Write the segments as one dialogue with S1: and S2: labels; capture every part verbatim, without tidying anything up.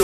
S1: Mojo.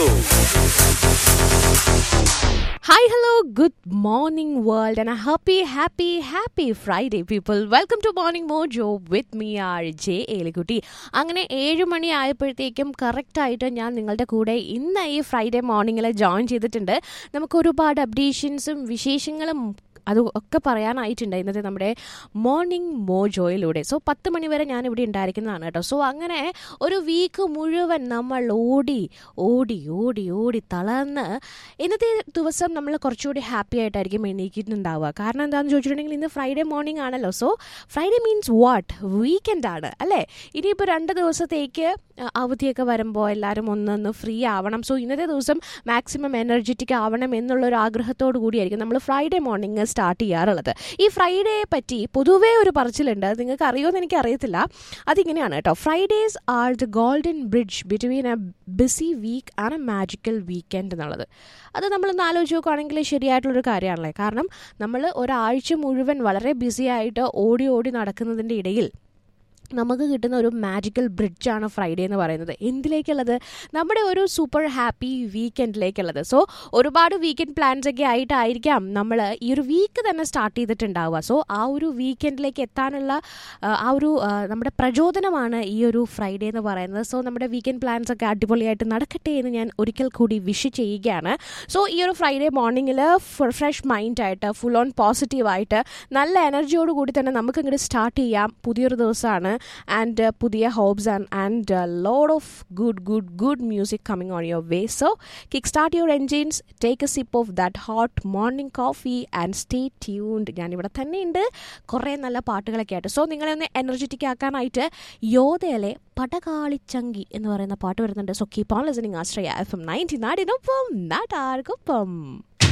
S2: Hi, hello, good morning world and a happy, happy, happy Friday people. Welcome to Morning Mojo with me, R J Elikutti. അങ്ങനെ ഏഴ് മണി ആയപ്പോഴത്തേക്കും കറക്റ്റായിട്ട് ഞാൻ നിങ്ങളുടെ കൂടെ ഇന്ന് ഈ ഫ്രൈഡേ മോർണിംഗിൽ ജോയിൻ ചെയ്തിട്ടുണ്ട്. നമുക്ക് ഒരുപാട് അപ്ഡേഷൻസും വിശേഷങ്ങളും അത് ഒക്കെ പറയാനായിട്ടുണ്ട് ഇന്നത്തെ നമ്മുടെ മോർണിംഗ് മോജോയിലൂടെ. സോ പത്ത് മണി വരെ ഞാൻ ഇവിടെ ഉണ്ടായിരിക്കുന്നതാണ് കേട്ടോ. സോ അങ്ങനെ ഒരു വീക്ക് മുഴുവൻ നമ്മൾ ഓടി ഓടി ഓടി ഓടി തളർന്ന് ഇന്നത്തെ ദിവസം നമ്മൾ കുറച്ചുകൂടി ഹാപ്പി ആയിട്ടായിരിക്കും എണീക്കുന്നുണ്ടാവുക. കാരണം എന്താണെന്ന് ചോദിച്ചിട്ടുണ്ടെങ്കിൽ ഇന്ന് ഫ്രൈഡേ മോർണിംഗ് ആണല്ലോ. So Friday means what, weekend ആണ് അല്ലേ. ഇനിയിപ്പോൾ രണ്ട് ദിവസത്തേക്ക് അവധിയൊക്കെ വരുമ്പോൾ എല്ലാവരും ഒന്നൊന്ന് ഫ്രീ ആവണം. സോ ഇന്നത്തെ ദിവസം മാക്സിമം എനർജറ്റിക് ആവണം എന്നുള്ളൊരു ആഗ്രഹത്തോടു കൂടിയായിരിക്കും നമ്മൾ ഫ്രൈഡേ മോർണിംഗ് സ്റ്റാർട്ട് ചെയ്യാറുള്ളത്. ഈ ഫ്രൈഡേയെ പറ്റി പൊതുവേ ഒരു പറച്ചിലുണ്ട്, അത് നിങ്ങൾക്ക് അറിയുമെന്ന് എനിക്ക് അറിയത്തില്ല. അതിങ്ങനെയാണ് കേട്ടോ: Fridays are the golden bridge between A B C week and A magical weekend എന്നുള്ളത്. അത് നമ്മളൊന്ന് ആലോചിച്ച് നോക്കുകയാണെങ്കിൽ ശരിയായിട്ടുള്ളൊരു കാര്യമാണല്ലേ. കാരണം നമ്മൾ ഒരാഴ്ച മുഴുവൻ വളരെ ബിസി ആയിട്ട് ഓടി ഓടി നടക്കുന്നതിൻ്റെ ഇടയിൽ നമുക്ക് കിട്ടുന്ന ഒരു മാജിക്കൽ ബ്രിഡ്ജാണ് ഫ്രൈഡേ എന്ന് പറയുന്നത്. എന്തിലേക്കുള്ളത്? നമ്മുടെ ഒരു സൂപ്പർ ഹാപ്പി വീക്കെൻഡിലേക്കുള്ളത്. സോ ഒരുപാട് വീക്കെൻഡ് പ്ലാൻസ് ഒക്കെ ആയിട്ടായിരിക്കാം നമ്മൾ ഈ ഒരു വീക്ക് തന്നെ സ്റ്റാർട്ട് ചെയ്തിട്ടുണ്ടാവുക. സോ ആ ഒരു വീക്കെൻഡിലേക്ക് എത്താനുള്ള ആ ഒരു നമ്മുടെ പ്രചോദനമാണ് ഈ ഒരു ഫ്രൈഡേ എന്ന് പറയുന്നത്. സോ നമ്മുടെ വീക്കെൻഡ് പ്ലാൻസ് ഒക്കെ അടിപൊളിയായിട്ട് നടക്കട്ടെ എന്ന് ഞാൻ ഒരിക്കൽ കൂടി വിഷ് ചെയ്യുകയാണ്. സോ ഈ ഒരു ഫ്രൈഡേ മോർണിംഗിൽ ഫ്രഷ് മൈൻഡായിട്ട് ഫുൾ ഓൺ പോസിറ്റീവായിട്ട് നല്ല എനർജിയോട് കൂടി തന്നെ നമുക്ക് ഇങ്ങോട്ട് സ്റ്റാർട്ട് ചെയ്യാം. പുതിയൊരു ദിവസമാണ്. And uh, pudiya hopes and and a uh, lot of good good good music coming on your way. So kickstart your engines, take a sip of that hot morning coffee and stay tuned. ഞാൻ ഇവിടെ തന്നെ ഉണ്ട്, കുറേ നല്ല പാട്ടുകളൊക്കെ ആയിട്ട്. So നിങ്ങളെ ഒന്ന് എനർജറ്റിക് ആക്കാനായിട്ട് യോധയിലെ പടകാളിച്ചങ്കി എന്ന് പറയുന്ന പാട്ട് വരുന്നുണ്ട്. So keep on listening Ashraya F M ninety നാടിനൊപ്പം നാട്ടാർക്കൊപ്പം.